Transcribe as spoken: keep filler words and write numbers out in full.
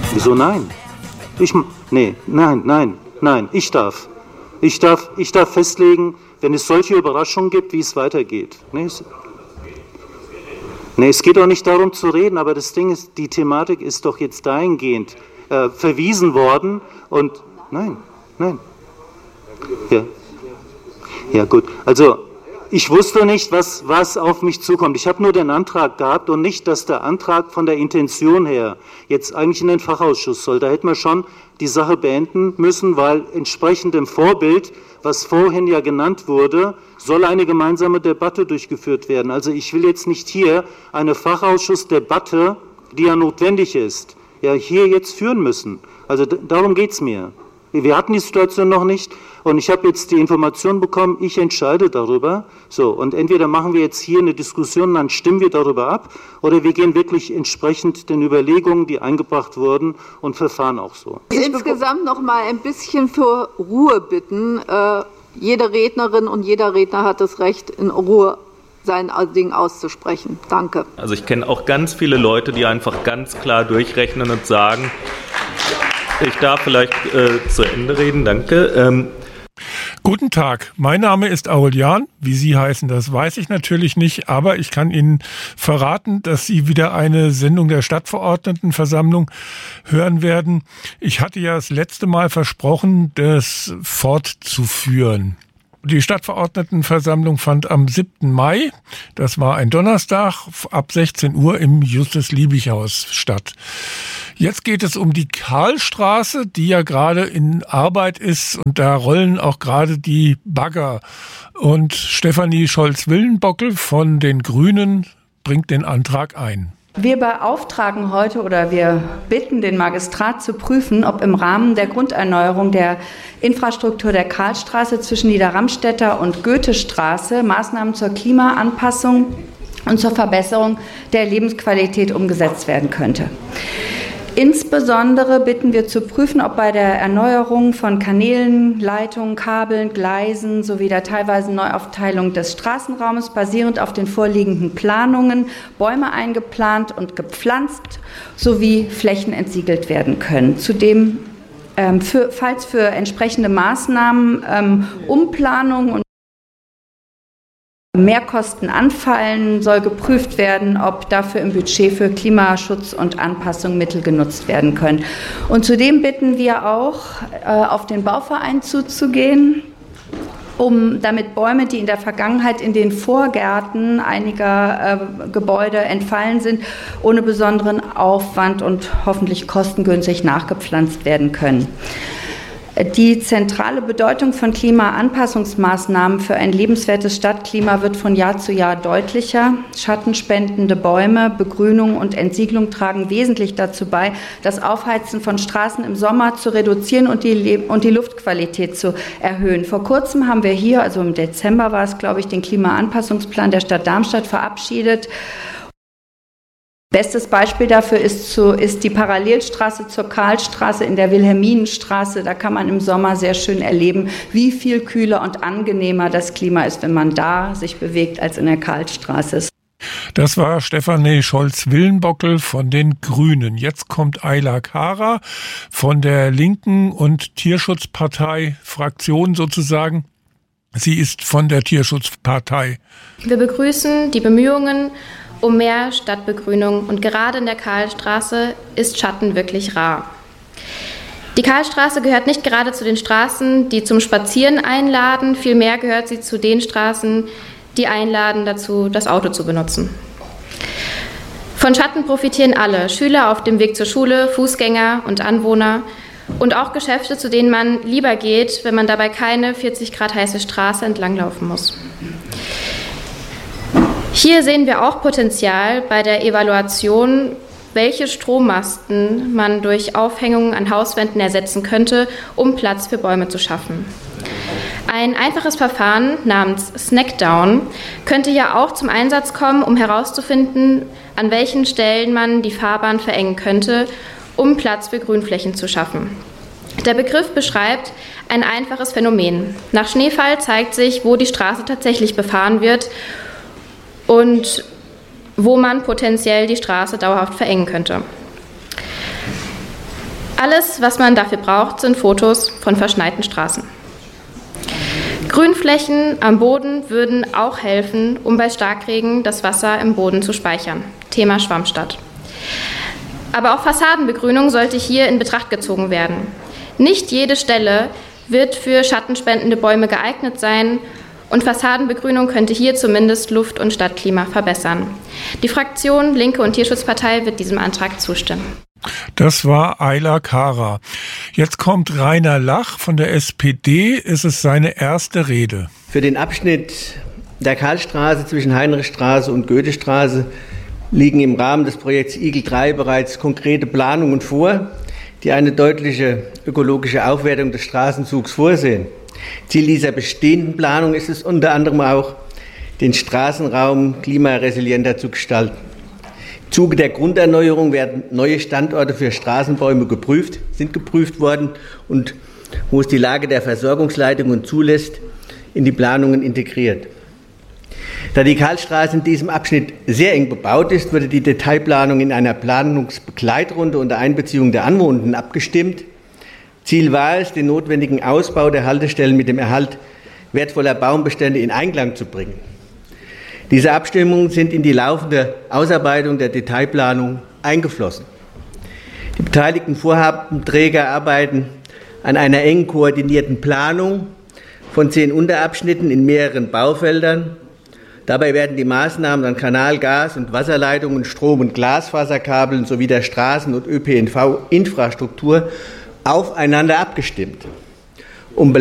Wieso nein? Ich, nee, nein, nein, nein, ich darf. Ich darf, ich darf festlegen, wenn es solche Überraschungen gibt, wie es weitergeht. Nee, es, nee, es geht auch nicht darum zu reden, aber das Ding ist, die Thematik ist doch jetzt dahingehend äh, verwiesen worden und nein, nein. Ja, ja gut, also ich wusste nicht, was, was auf mich zukommt. Ich habe nur den Antrag gehabt und nicht, dass der Antrag von der Intention her jetzt eigentlich in den Fachausschuss soll. Da hätten wir schon die Sache beenden müssen, weil entsprechend dem Vorbild, was vorhin ja genannt wurde, soll eine gemeinsame Debatte durchgeführt werden. Also ich will jetzt nicht hier eine Fachausschussdebatte, die ja notwendig ist, ja hier jetzt führen müssen. Also d- darum geht es mir. Wir hatten die Situation noch nicht und ich habe jetzt die Information bekommen, ich entscheide darüber. So, und entweder machen wir jetzt hier eine Diskussion, dann stimmen wir darüber ab, oder wir gehen wirklich entsprechend den Überlegungen, die eingebracht wurden, und verfahren auch so. Insgesamt noch mal ein bisschen für Ruhe bitten. Äh, jede Rednerin und jeder Redner hat das Recht, in Ruhe sein Ding auszusprechen. Danke. Also ich kenne auch ganz viele Leute, die einfach ganz klar durchrechnen und sagen, ich darf vielleicht äh, zu Ende reden, danke. Ähm Guten Tag, mein Name ist Aurelian. Wie Sie heißen, das weiß ich natürlich nicht, aber ich kann Ihnen verraten, dass Sie wieder eine Sendung der Stadtverordnetenversammlung hören werden. Ich hatte ja das letzte Mal versprochen, das fortzuführen. Die Stadtverordnetenversammlung fand am siebten Mai, das war ein Donnerstag, ab sechzehn Uhr im Justus-Liebig-Haus statt. Jetzt geht es um die Karlstraße, die ja gerade in Arbeit ist, und da rollen auch gerade die Bagger. Und Stefanie Scholz-Willenbockel von den Grünen bringt den Antrag ein. Wir beauftragen heute oder wir bitten den Magistrat zu prüfen, ob im Rahmen der Grunderneuerung der Infrastruktur der Karlstraße zwischen Niederramstädter und Goethestraße Maßnahmen zur Klimaanpassung und zur Verbesserung der Lebensqualität umgesetzt werden könnte. Insbesondere bitten wir zu prüfen, ob bei der Erneuerung von Kanälen, Leitungen, Kabeln, Gleisen sowie der teilweisen Neuaufteilung des Straßenraumes basierend auf den vorliegenden Planungen Bäume eingeplant und gepflanzt sowie Flächen entsiegelt werden können. Zudem, ähm, für, falls für entsprechende Maßnahmen ähm, Umplanung und Mehrkosten anfallen, soll geprüft werden, ob dafür im Budget für Klimaschutz und Anpassung Mittel genutzt werden können. Und zudem bitten wir auch, auf den Bauverein zuzugehen, um damit Bäume, die in der Vergangenheit in den Vorgärten einiger äh, Gebäude entfallen sind, ohne besonderen Aufwand und hoffentlich kostengünstig nachgepflanzt werden können. Die zentrale Bedeutung von Klimaanpassungsmaßnahmen für ein lebenswertes Stadtklima wird von Jahr zu Jahr deutlicher. Schattenspendende Bäume, Begrünung und Entsiegelung tragen wesentlich dazu bei, das Aufheizen von Straßen im Sommer zu reduzieren und die, Le- und die Luftqualität zu erhöhen. Vor kurzem haben wir hier, also im Dezember war es, glaube ich, den Klimaanpassungsplan der Stadt Darmstadt verabschiedet. Bestes Beispiel dafür ist, zu, ist die Parallelstraße zur Karlstraße in der Wilhelminenstraße. Da kann man im Sommer sehr schön erleben, wie viel kühler und angenehmer das Klima ist, wenn man da sich bewegt, als in der Karlstraße. Das war Stefanie Scholz-Willenbockel von den Grünen. Jetzt kommt Ayla Kara von der Linken und Tierschutzpartei, Fraktion sozusagen. Sie ist von der Tierschutzpartei. Wir begrüßen die Bemühungen um mehr Stadtbegrünung, und gerade in der Karlstraße ist Schatten wirklich rar. Die Karlstraße gehört nicht gerade zu den Straßen, die zum Spazieren einladen, vielmehr gehört sie zu den Straßen, die einladen dazu, das Auto zu benutzen. Von Schatten profitieren alle, Schüler auf dem Weg zur Schule, Fußgänger und Anwohner und auch Geschäfte, zu denen man lieber geht, wenn man dabei keine vierzig Grad heiße Straße entlanglaufen muss. Hier sehen wir auch Potenzial bei der Evaluation, welche Strommasten man durch Aufhängungen an Hauswänden ersetzen könnte, um Platz für Bäume zu schaffen. Ein einfaches Verfahren namens Snackdown könnte ja auch zum Einsatz kommen, um herauszufinden, an welchen Stellen man die Fahrbahn verengen könnte, um Platz für Grünflächen zu schaffen. Der Begriff beschreibt ein einfaches Phänomen. Nach Schneefall zeigt sich, wo die Straße tatsächlich befahren wird und wo man potenziell die Straße dauerhaft verengen könnte. Alles, was man dafür braucht, sind Fotos von verschneiten Straßen. Grünflächen am Boden würden auch helfen, um bei Starkregen das Wasser im Boden zu speichern. Thema Schwammstadt. Aber auch Fassadenbegrünung sollte hier in Betracht gezogen werden. Nicht jede Stelle wird für schattenspendende Bäume geeignet sein und Fassadenbegrünung könnte hier zumindest Luft- und Stadtklima verbessern. Die Fraktion Linke und Tierschutzpartei wird diesem Antrag zustimmen. Das war Ayla Kara. Jetzt kommt Rainer Lach von der S P D. Es ist seine erste Rede. Für den Abschnitt der Karlstraße zwischen Heinrichstraße und Goethestraße liegen im Rahmen des Projekts Igel drei bereits konkrete Planungen vor, die eine deutliche ökologische Aufwertung des Straßenzugs vorsehen. Ziel dieser bestehenden Planung ist es unter anderem auch, den Straßenraum klimaresilienter zu gestalten. Im Zuge der Grunderneuerung werden neue Standorte für Straßenbäume geprüft, sind geprüft worden und, wo es die Lage der Versorgungsleitungen zulässt, in die Planungen integriert. Da die Karlstraße in diesem Abschnitt sehr eng bebaut ist, wurde die Detailplanung in einer Planungsbegleitrunde unter Einbeziehung der Anwohner abgestimmt. Ziel war es, den notwendigen Ausbau der Haltestellen mit dem Erhalt wertvoller Baumbestände in Einklang zu bringen. Diese Abstimmungen sind in die laufende Ausarbeitung der Detailplanung eingeflossen. Die beteiligten Vorhabenträger arbeiten an einer eng koordinierten Planung von zehn Unterabschnitten in mehreren Baufeldern. Dabei werden die Maßnahmen an Kanal-, Gas- und Wasserleitungen, Strom- und Glasfaserkabeln sowie der Straßen- und Ö P N V-Infrastruktur aufeinander abgestimmt. Um